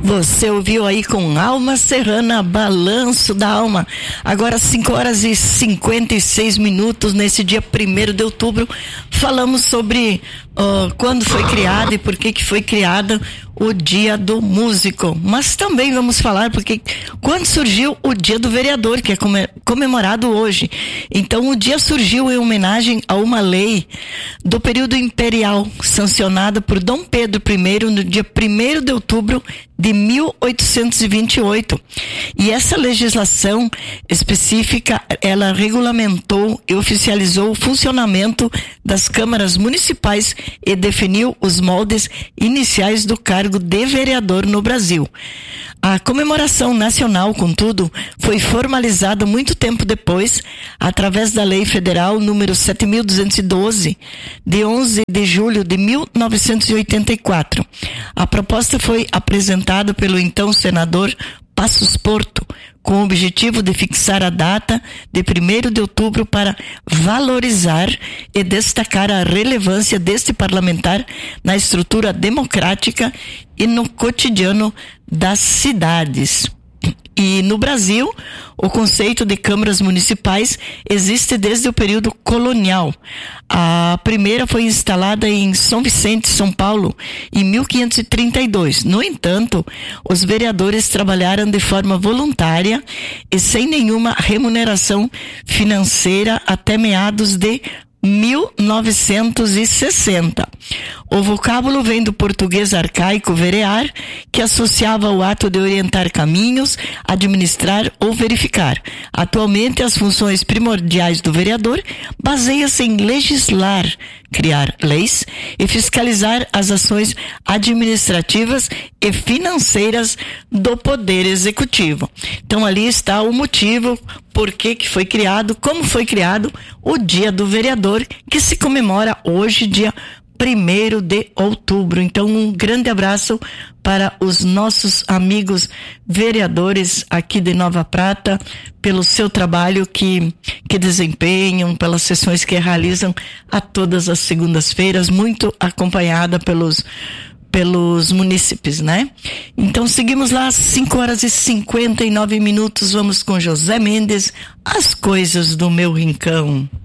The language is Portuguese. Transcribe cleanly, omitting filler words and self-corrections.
Você ouviu aí com Alma Serrana, Balanço da Alma. Agora 5h56 nesse dia 1º de outubro. Falamos sobre quando foi criado e por que foi criado o Dia do Músico. Mas também vamos falar porque quando surgiu o Dia do Vereador, que é comemorado hoje. Então o dia surgiu em homenagem a uma lei do período imperial, sancionada por Dom Pedro I no dia 1º de outubro de 1828. E essa legislação específica, ela regulamentou e oficializou o funcionamento das câmaras municipais e definiu os moldes iniciais do cargo de vereador no Brasil. A comemoração nacional, contudo, foi formalizada muito tempo depois, através da Lei Federal número 7.212, de 11 de julho de 1984. A proposta foi apresentada pelo então senador Passos Porto, com o objetivo de fixar a data de 1º de outubro para valorizar e destacar a relevância deste parlamentar na estrutura democrática e no cotidiano das cidades. E no Brasil, o conceito de câmaras municipais existe desde o período colonial. A primeira foi instalada em São Vicente, São Paulo, em 1532. No entanto, os vereadores trabalharam de forma voluntária e sem nenhuma remuneração financeira até meados de 1960. O vocábulo vem do português arcaico verear, que associava o ato de orientar caminhos, administrar ou verificar. Atualmente, as funções primordiais do vereador baseiam-se em legislar, criar leis e fiscalizar as ações administrativas e financeiras do Poder Executivo. Então, ali está o motivo por que foi criado, como foi criado o Dia do Vereador, que se comemora hoje, dia 1º de outubro. Então, um grande abraço para os nossos amigos vereadores aqui de Nova Prata, pelo seu trabalho que desempenham, pelas sessões que realizam a todas as segundas-feiras, muito acompanhada pelos munícipes, né? Então seguimos lá, 5h59, vamos com José Mendes, As Coisas do Meu Rincão.